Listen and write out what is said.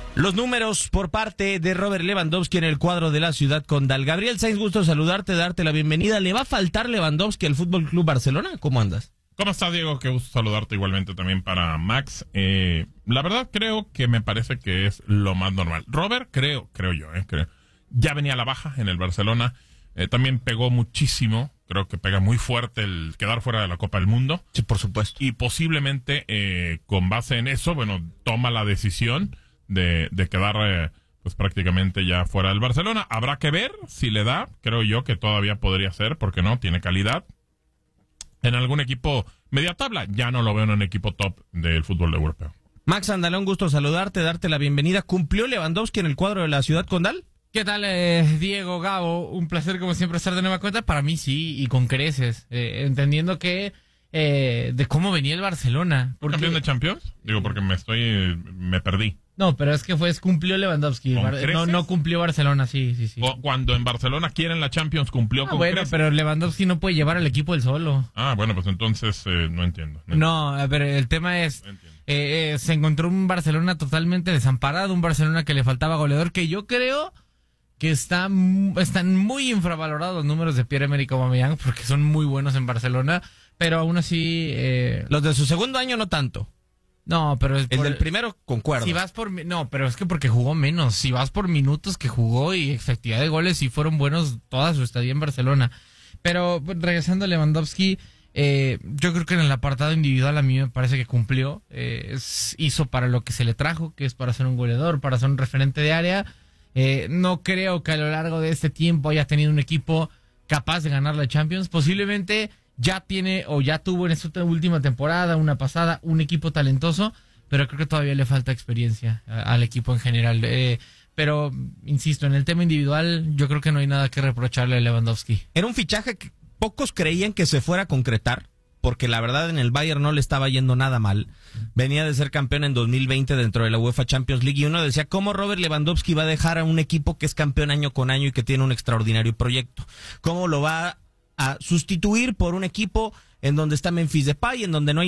Los números por parte de Robert Lewandowski en el cuadro de la Ciudad Condal. Gabriel Sainz, gusto saludarte, darte la bienvenida. ¿Le va a faltar Lewandowski al Fútbol Club Barcelona? ¿Cómo andas? ¿Cómo estás, Diego? Qué gusto saludarte igualmente también para Max. La verdad creo que me parece que es lo más normal. Robert, creo yo, ya venía a la baja en el Barcelona. También pegó muchísimo. Creo que pega muy fuerte el quedar fuera de la Copa del Mundo. Sí, por supuesto. Y posiblemente con base en eso, toma la decisión de quedar pues prácticamente ya fuera del Barcelona. Habrá que ver si le da. Creo yo que todavía podría ser, porque no, tiene calidad. En algún equipo media tabla, ya no lo veo en un equipo top del fútbol europeo. Max Andalón, gusto saludarte, darte la bienvenida. ¿Cumplió Lewandowski en el cuadro de la Ciudad Condal? ¿Qué tal, Diego, Gabo? Un placer como siempre estar de nueva cuenta. Para mí sí, y con creces, entendiendo que de cómo venía el Barcelona. ¿Fue campeón de Champions? Digo, porque me perdí. No, pero es que cumplió Lewandowski. No cumplió Barcelona, sí. Cuando en Barcelona quieren la Champions, cumplió con bueno, creces. pero Lewandowski no puede llevar al equipo él solo. Bueno, pues entonces no entiendo. No, a ver, el tema es, se encontró un Barcelona totalmente desamparado, un Barcelona que le faltaba goleador, que yo creo que están muy infravalorados los números de Pierre-Emerick Aubameyang, porque son muy buenos en Barcelona, pero aún así... Los de su segundo año no tanto. No, pero... El del primero, concuerdo. Si vas por... No, pero es que porque jugó menos. Si vas por minutos que jugó y efectividad de goles, sí fueron buenos toda su estadía en Barcelona. Pero regresando a Lewandowski, yo creo que en el apartado individual a mí me parece que cumplió. Hizo para lo que se le trajo, que es para ser un goleador, para ser un referente de área. No creo que a lo largo de este tiempo haya tenido un equipo capaz de ganar la Champions. Posiblemente ya tiene o ya tuvo en esta última temporada, una pasada, un equipo talentoso, pero creo que todavía le falta experiencia al equipo en general. Pero, insisto, en el tema individual yo creo que no hay nada que reprocharle a Lewandowski. Era un fichaje que pocos creían que se fuera a concretar, porque la verdad en el Bayern no le estaba yendo nada mal. Venía de ser campeón en 2020 dentro de la UEFA Champions League y uno decía, ¿cómo Robert Lewandowski va a dejar a un equipo que es campeón año con año y que tiene un extraordinario proyecto? ¿Cómo lo va a sustituir por un equipo en donde está Memphis Depay, en donde no hay